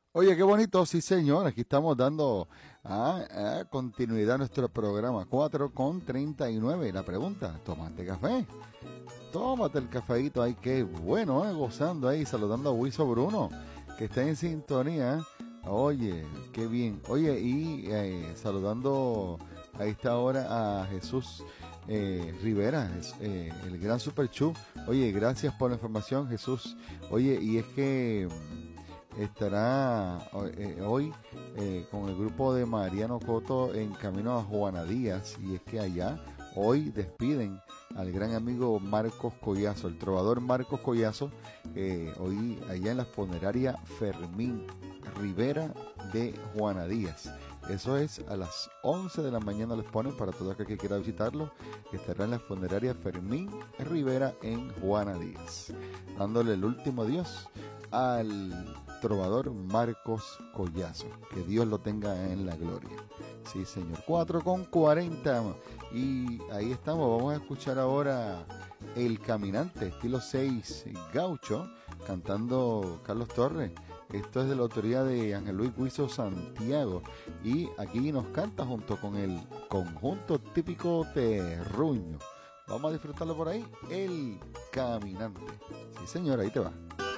Oye, qué bonito, sí señor, aquí estamos dando continuidad a nuestro programa 4:39. La pregunta, ¿tomaste café? Tómate el cafeíto ahí, qué bueno, gozando ahí, saludando a Wiso Bruno, que está en sintonía. Oye, qué bien. Oye, y saludando a esta hora a Jesús Rivera, el gran Super Chu. Oye, gracias por la información, Jesús. Oye, y es que estará hoy con el grupo de Mariano Coto en camino a Juana Díaz, y es que allá hoy despiden al gran amigo Marcos Collazo, el trovador Marcos Collazo, hoy allá en la funeraria Fermín Rivera de Juana Díaz. Eso es a las 11 de la mañana, les ponen para todo aquel que quiera visitarlo, que estará en la funeraria Fermín Rivera en Juana Díaz, dándole el último adiós al trovador Marcos Collazo. Que Dios lo tenga en la gloria. Sí, señor. 4:40. Y ahí estamos. Vamos a escuchar ahora El Caminante, estilo 6 gaucho, cantando Carlos Torres. Esto es de la autoría de Ángel Luis Guizo Santiago. Y aquí nos canta junto con el conjunto típico terruño. Vamos a disfrutarlo por ahí. El Caminante. Sí, señor, ahí te va.